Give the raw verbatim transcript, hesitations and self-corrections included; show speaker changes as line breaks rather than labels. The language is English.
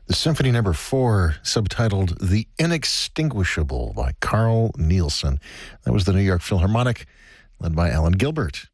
the Symphony Number Four, subtitled The Inextinguishable by Carl Nielsen. That was the New York Philharmonic, led by Alan Gilbert.